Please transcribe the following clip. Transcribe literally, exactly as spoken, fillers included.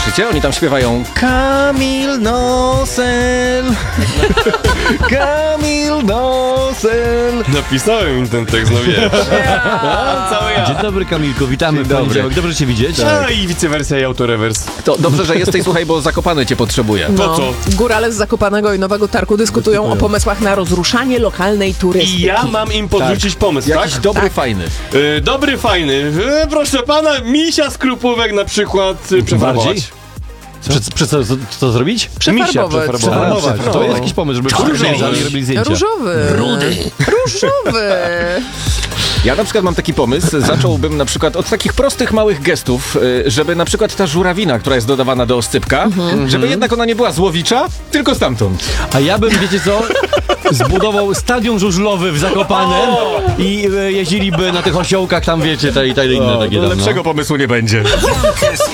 Słyszycie? Oni tam śpiewają Kamil Nosel. Kamil Nosel. Napisałem im ten tekst, no wiesz. Cały ja. Dzień dobry, Kamilku, witamy Dzień w dobry. poniedziałek. Dobrze cię widzieć. A i vice versa i autorewers. To dobrze, że jesteś, słuchaj, bo Zakopane cię potrzebuje. Po co? Górale z Zakopanego i Nowego Targu dyskutują, dyskutują o pomysłach na rozruszanie lokalnej turystyki. I ja mam im podrzucić Tak. pomysł, Jakiś tak? dobry, Tak. fajny. Y, dobry, fajny. Y, proszę pana, misia z krupówek na przykład y, przefarbować. Bardziej? Prze, prze, co, co, co zrobić? Przefarbować. Misia przefarbować. Przefarbować. No. To jest jakiś pomysł, żeby Różowy. robili zdjęcia. Różowy. Rudy. Różowy. Ja na przykład mam taki pomysł, zacząłbym na przykład od takich prostych, małych gestów, y, żeby na przykład ta żurawina, która jest dodawana do oscypka, Mhm. żeby jednak ona nie była złowicza, tylko stamtąd. A ja bym, wiecie co, zbudował stadion żużlowy w Zakopanem i e, jeździliby na tych osiołkach tam, wiecie, te i te inne takie tam, no. pomysłu nie będzie. Piątek z